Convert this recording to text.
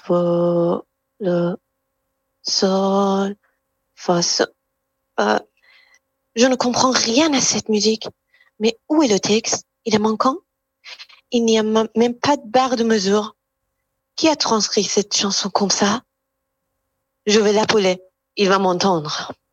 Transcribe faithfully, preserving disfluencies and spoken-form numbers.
fa, le, sol, fa, sol. Euh, je ne comprends rien à cette musique. Mais où est le texte? Il est manquant? Il n'y a même pas de barre de mesure. Qui a transcrit cette chanson comme ça? Je vais l'appeler. Il va m'entendre.